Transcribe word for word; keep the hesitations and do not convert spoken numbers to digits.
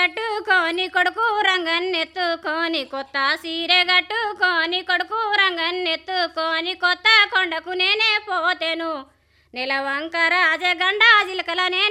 గట్టుకొని కొడుకు రంగన్నెత్తుకొని కొత్త సీరె గట్టుకొని కొడుకు రంగన్నెత్తుకొని కొత్త కొండకు నేనే పోతెను నెలవంక రాజగండ జిలకల